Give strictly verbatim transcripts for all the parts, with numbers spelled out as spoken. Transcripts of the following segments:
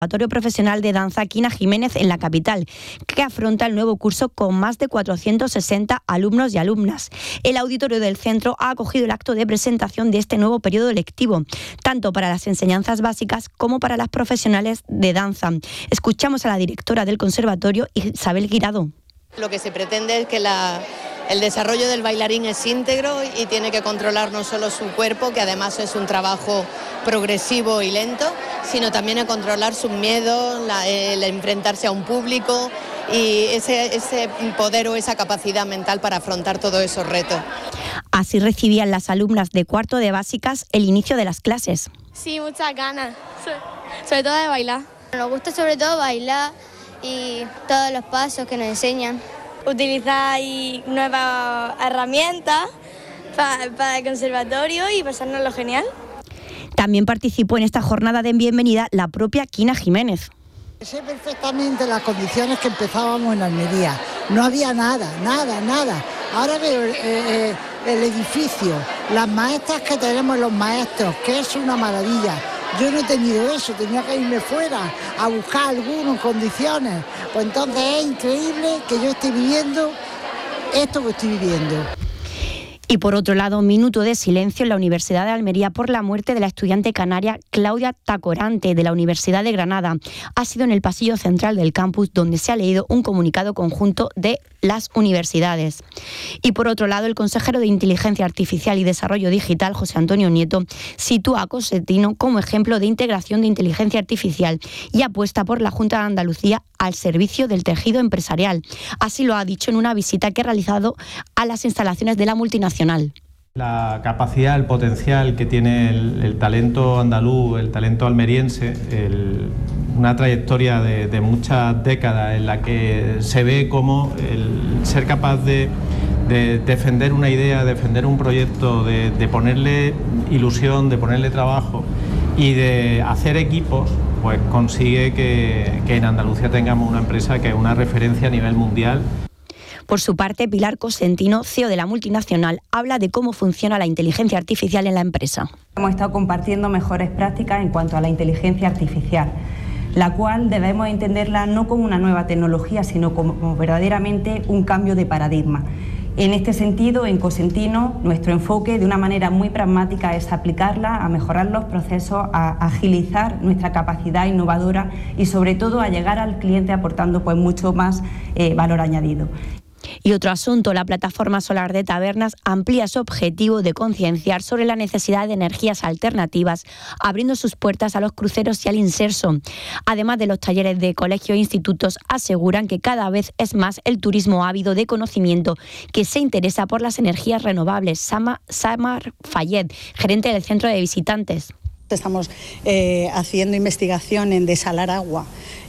Conservatorio Profesional de Danza Quina Jiménez en la capital, que afronta el nuevo curso con más de cuatrocientos sesenta alumnos y alumnas. El auditorio del centro ha acogido el acto de presentación de este nuevo periodo lectivo, tanto para las enseñanzas básicas como para las profesionales de danza. Escuchamos a la directora del conservatorio, Isabel Guirado. Lo que se pretende es que la, el desarrollo del bailarín es íntegro y tiene que controlar no solo su cuerpo, que además es un trabajo progresivo y lento, sino también a controlar sus miedos, la, el enfrentarse a un público y ese, ese poder o esa capacidad mental para afrontar todos esos retos. Así recibían las alumnas de cuarto de básicas el inicio de las clases. Sí, muchas ganas, sobre todo de bailar. Nos gusta sobre todo bailar y todos los pasos que nos enseñan. Utilizar nuevas herramientas para, para el conservatorio y pasárnoslo genial. También participó en esta jornada de bienvenida la propia Quina Jiménez. Sé perfectamente las condiciones que empezábamos en Almería. No había nada, nada, nada. Ahora veo eh, eh, el edificio, las maestras que tenemos, los maestros, que es una maravilla. Yo no he tenido eso, tenía que irme fuera a buscar algunas condiciones. Pues entonces es increíble que yo esté viviendo esto que estoy viviendo. Y por otro lado, minuto de silencio en la Universidad de Almería por la muerte de la estudiante canaria Claudia Tacorante de la Universidad de Granada. Ha sido en el pasillo central del campus donde se ha leído un comunicado conjunto de las universidades. Y por otro lado, el consejero de Inteligencia Artificial y Desarrollo Digital, José Antonio Nieto, sitúa a Cosentino como ejemplo de integración de inteligencia artificial y apuesta por la Junta de Andalucía al servicio del tejido empresarial. Así lo ha dicho en una visita que ha realizado a las instalaciones de la multinacional. La capacidad, el potencial que tiene el, el talento andaluz, el talento almeriense, el, una trayectoria de, de muchas décadas en la que se ve cómo el ser capaz de, de defender una idea, defender un proyecto, de, de ponerle ilusión, de ponerle trabajo y de hacer equipos, pues consigue que, que en Andalucía tengamos una empresa que es una referencia a nivel mundial. Por su parte, Pilar Cosentino, C E O de la multinacional, habla de cómo funciona la inteligencia artificial en la empresa. Hemos estado compartiendo mejores prácticas en cuanto a la inteligencia artificial, la cual debemos entenderla no como una nueva tecnología, sino como verdaderamente un cambio de paradigma. En este sentido, en Cosentino, nuestro enfoque de una manera muy pragmática es aplicarla a mejorar los procesos, a agilizar nuestra capacidad innovadora y sobre todo a llegar al cliente aportando pues mucho más eh, valor añadido. Y otro asunto, la plataforma solar de Tabernas amplía su objetivo de concienciar sobre la necesidad de energías alternativas, abriendo sus puertas a los cruceros y al inserso. Además de los talleres de colegios e institutos, aseguran que cada vez es más el turismo ávido de conocimiento que se interesa por las energías renovables. Sama, Samar Fayed, gerente del Centro de Visitantes. Estamos eh, haciendo investigación en desalar agua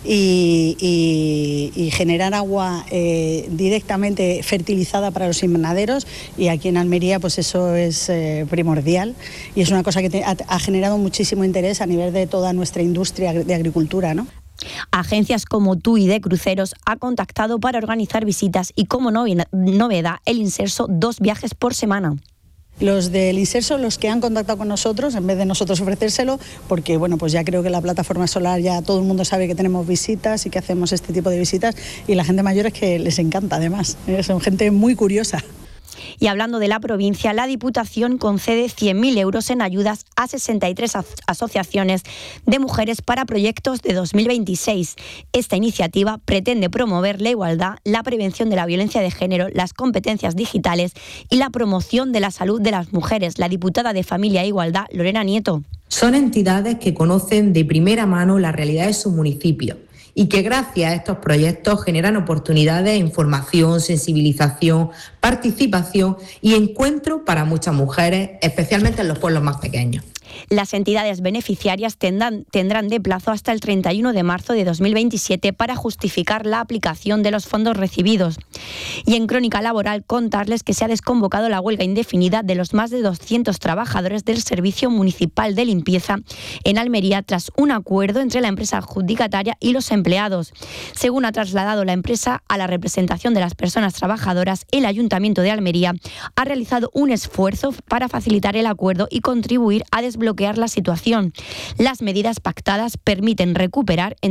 y, y, y generar agua eh, directamente fertilizada para los invernaderos, y aquí en Almería pues eso es eh, primordial y es una cosa que te, ha, ha generado muchísimo interés a nivel de toda nuestra industria de agricultura, ¿no? Agencias como TUI de Cruceros ha contactado para organizar visitas y como novedad el inserso dos viajes por semana. Los del Inserso, los que han contactado con nosotros, en vez de nosotros ofrecérselo, porque bueno, pues ya creo que la plataforma solar ya todo el mundo sabe que tenemos visitas y que hacemos este tipo de visitas, y la gente mayor es que les encanta además, ¿eh? Son gente muy curiosa. Y hablando de la provincia, la Diputación concede cien mil euros en ayudas a sesenta y tres asociaciones de mujeres para proyectos de dos mil veintiséis. Esta iniciativa pretende promover la igualdad, la prevención de la violencia de género, las competencias digitales y la promoción de la salud de las mujeres. La diputada de Familia e Igualdad, Lorena Nieto. Son entidades que conocen de primera mano la realidad de sus municipios y que gracias a estos proyectos generan oportunidades en formación, sensibilización, participación y encuentro para muchas mujeres, especialmente en los pueblos más pequeños. Las entidades beneficiarias tendrán, tendrán de plazo hasta el treinta y uno de marzo de dos mil veintisiete para justificar la aplicación de los fondos recibidos. Y en Crónica Laboral, contarles que se ha desconvocado la huelga indefinida de los más de doscientos trabajadores del Servicio Municipal de Limpieza en Almería tras un acuerdo entre la empresa adjudicataria y los empleados. Según ha trasladado la empresa a la representación de las personas trabajadoras, el Ayuntamiento de Almería ha realizado un esfuerzo para facilitar el acuerdo y contribuir a desbloquear desbloquear la situación. Las medidas pactadas permiten recuperar entre